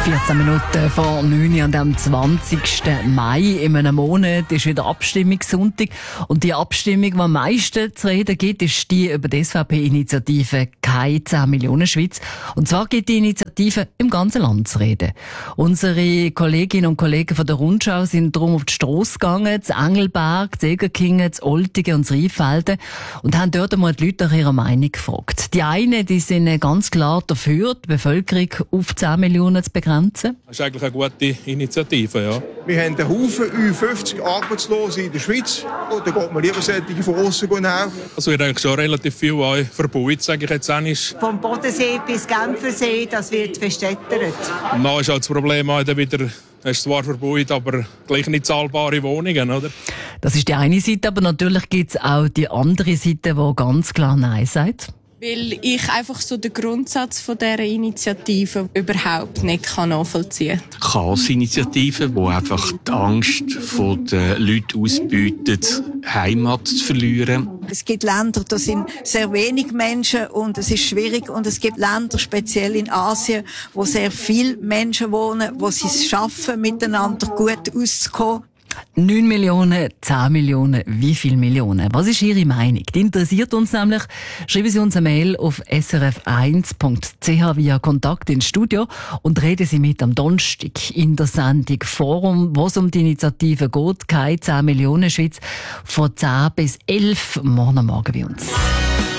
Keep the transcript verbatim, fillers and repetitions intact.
vierzehn Minuten vor neun Uhr an dem zwanzigsten Mai in einem Monat ist wieder Abstimmungssonntag. Und die Abstimmung, die am meisten zu reden gibt, ist die über die S V P-Initiative «Keine zehn Millionen Schweiz». Und zwar gibt die Initiative im ganzen Land zu reden. Unsere Kolleginnen und Kollegen von der Rundschau sind darum auf die Strasse gegangen, zu Engelberg, zu Egerkingen, zu Oltigen und zu Rheinfelden und haben dort einmal die Leute nach ihrer Meinung gefragt. Die einen, die sind ganz klar dafür, die Bevölkerung auf zehn Millionen zu begrenzen. Das ist eigentlich eine gute Initiative, ja. Wir haben einen Haufen Ü fünfzig Arbeitslose in der Schweiz. Und da geht man lieber solche von aussen nehmen. Es wird eigentlich schon relativ viel verbaut, sage ich jetzt einmal. Vom Bodensee bis Genfersee, das wird verstädtert. Und dann ist halt das Problem auch wieder, es ist zwar verbaut, aber gleich nicht zahlbare Wohnungen, oder? Das ist die eine Seite, aber natürlich gibt es auch die andere Seite, die ganz klar Nein sagt. Weil ich einfach so den Grundsatz von dieser Initiative überhaupt nicht nachvollziehen kann. Chaos-Initiative, die einfach die Angst der Leute ausbietet, Heimat zu verlieren. Es gibt Länder, da sind sehr wenig Menschen und es ist schwierig. Und es gibt Länder, speziell in Asien, wo sehr viele Menschen wohnen, wo sie es schaffen, miteinander gut auszukommen. neun Millionen, zehn Millionen, wie viele Millionen? Was ist Ihre Meinung? Die interessiert uns nämlich. Schreiben Sie uns eine Mail auf s r f eins punkt c h via Kontakt ins Studio und reden Sie mit am Donnerstag in der Sendung Forum, wo es um die Initiative geht, «Keine zehn Millionen Schweiz», von zehn bis elf morgen Morgen bei uns.